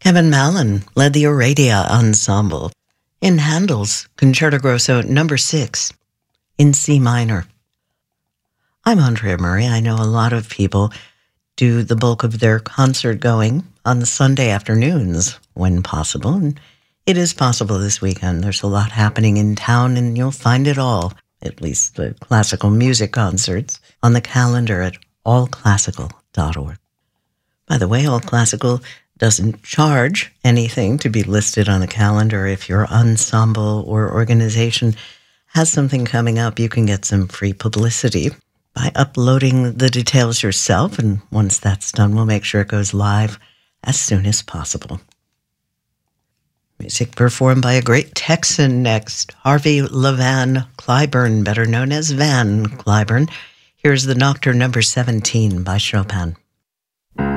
Kevin Mallon led the Aradia Ensemble in Handel's Concerto Grosso No. 6 in C minor. I'm Andrea Murray. I know a lot of people do the bulk of their concert going on the Sunday afternoons when possible, and it is possible this weekend. There's a lot happening in town, and you'll find it all, at least the classical music concerts, on the calendar at allclassical.org. By the way, All Classical doesn't charge anything to be listed on the calendar. If your ensemble or organization has something coming up, you can get some free publicity by uploading the details yourself, and once that's done, we'll make sure it goes live as soon as possible. Music performed by a great Texan next, Harvey LeVan Cliburn, better known as Van Cliburn. Here's the Nocturne No. 17 by Chopin.